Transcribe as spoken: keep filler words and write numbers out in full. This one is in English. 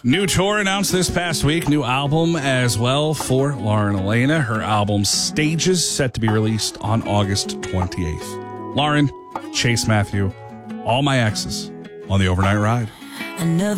New tour announced this past week. New album as well for Lauren Elena. Her album Stages set to be released on August twenty-eighth. Lauren, Chase Matthew, All My Exes on the Overnight Ride. I know